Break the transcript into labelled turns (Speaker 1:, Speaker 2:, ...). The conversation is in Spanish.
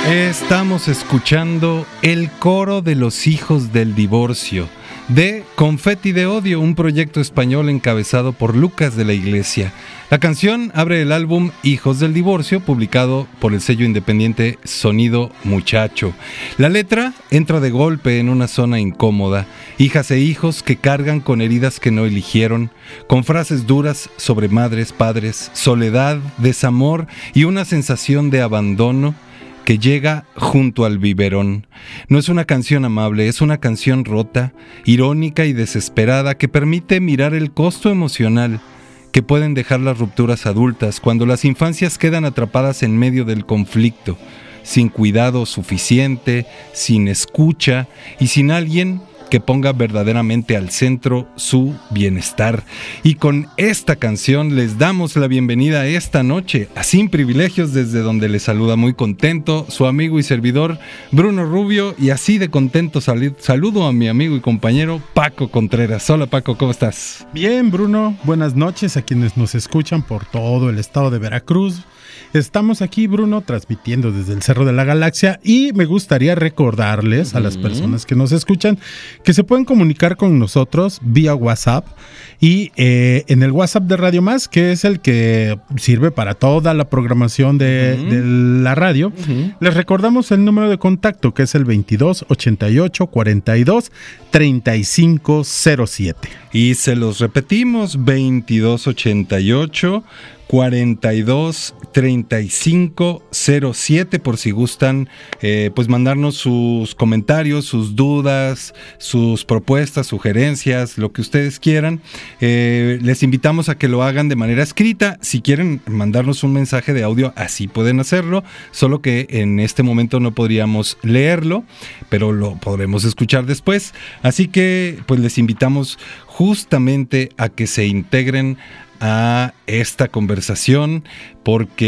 Speaker 1: Estamos escuchando el coro de los hijos del divorcio de Confeti de Odio, un proyecto español encabezado por Lucas de la Iglesia. La canción abre el álbum Hijos del Divorcio, publicado por el sello independiente Sonido Muchacho. La letra entra de golpe en una zona incómoda. Hijas e hijos que cargan con heridas que no eligieron, con frases duras sobre madres, padres, soledad, desamor y una sensación de abandono que llega junto al biberón. No es una canción amable, es una canción rota, irónica y desesperada que permite mirar el costo emocional que pueden dejar las rupturas adultas cuando las infancias quedan atrapadas en medio del conflicto, sin cuidado suficiente, sin escucha y sin alguien que ponga verdaderamente al centro su bienestar. Y con esta canción les damos la bienvenida esta noche a Sin Privilegios, desde donde les saluda muy contento su amigo y servidor Bruno Rubio, y así de contento saludo a mi amigo y compañero Paco Contreras. Hola Paco, ¿cómo estás?
Speaker 2: Bien, Bruno, buenas noches a quienes nos escuchan por todo el estado de Veracruz. Estamos aquí, Bruno, transmitiendo desde el Cerro de la Galaxia, y me gustaría recordarles a las personas que nos escuchan que se pueden comunicar con nosotros vía WhatsApp y en el WhatsApp de Radio Más, que es el que sirve para toda la programación de la radio. Les recordamos el número de contacto, que es el 22 88 42 35 07.
Speaker 1: Y se los repetimos, 22 88 42 35 07, por si gustan pues mandarnos sus comentarios, sus dudas, sus propuestas, sugerencias, lo que ustedes quieran. Les invitamos a que lo hagan de manera escrita. Si quieren mandarnos un mensaje de audio, así pueden hacerlo, solo que en este momento no podríamos leerlo, pero lo podremos escuchar después. Así que pues les invitamos justamente a que se integren a esta conversación, porque